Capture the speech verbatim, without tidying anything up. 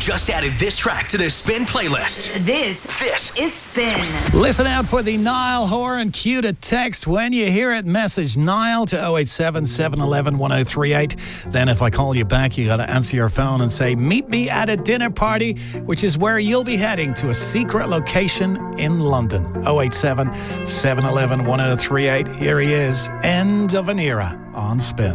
just added this track to their Spin playlist. This, this is Spin. Listen out for the Niall Horan cue to text. When you hear it, message Niall to oh eight seven, seven one one, one oh three eight. Then if I call you back, you got to answer your phone and say, meet me at a dinner party, which is where you'll be heading to a secret location in London. oh eight seven, seven one one, one oh three eight. Here he is, End of an Era on Spin.